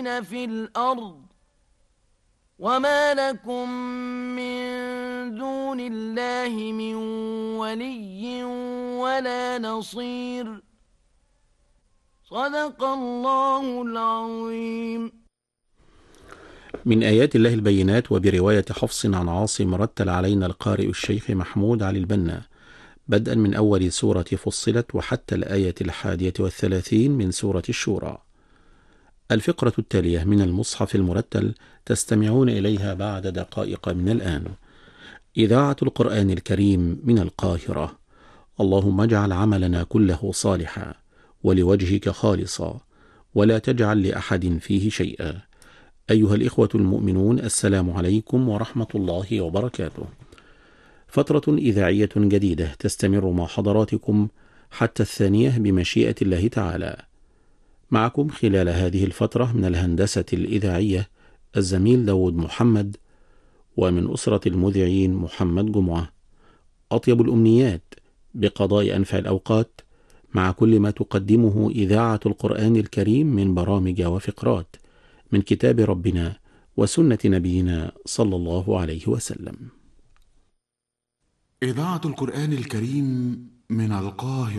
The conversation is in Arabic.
المفسدين في الأرض وما لكم من دون الله من ولي ولا نصير. صدق الله العظيم. من آيات الله البينات. وبرواية حفص عن عاصم رتل علينا القارئ الشيخ محمود علي البنا بدءا من أول سورة فصلت وحتى الآية 31 من سورة الشورى. الفقرة التالية من المصحف المرتل تستمعون إليها بعد دقائق من الآن. إذاعة القرآن الكريم من القاهرة. اللهم اجعل عملنا كله صالحا ولوجهك خالصا ولا تجعل لأحد فيه شيئا. أيها الإخوة المؤمنون، السلام عليكم ورحمة الله وبركاته. فترة إذاعية جديدة تستمر مع حضراتكم حتى 2 بمشيئة الله تعالى. معكم خلال هذه الفترة من الهندسة الإذاعية الزميل داود محمد، ومن أسرة المذيعين محمد جمعة. أطيب الأمنيات بقضاء أنفع الأوقات مع كل ما تقدمه إذاعة القرآن الكريم من برامج وفقرات من كتاب ربنا وسنة نبينا صلى الله عليه وسلم. إذاعة القرآن الكريم من القاهرة.